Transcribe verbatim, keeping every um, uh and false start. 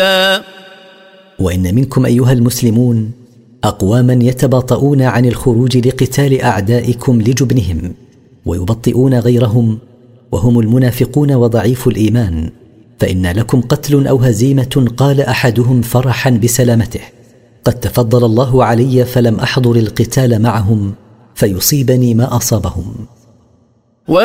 وإن منكم أيها المسلمون أقواما يتباطؤون عن الخروج لقتال أعدائكم لجبنهم ويبطئون غيرهم، وهم المنافقون وضعيف الإيمان، فإن لكم قتل أو هزيمة، قال أحدهم فرحا بسلامته: قد تفضل الله علي فلم أحضر القتال معهم فيصيبني ما أصابهم.